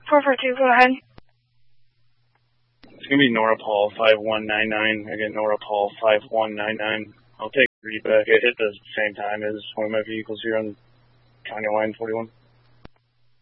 442, go ahead. It's going to be Nora Paul 5199. Again, Nora Paul 5199. I'll take a read back. It hit the same time as one of my vehicles here on County Line 41.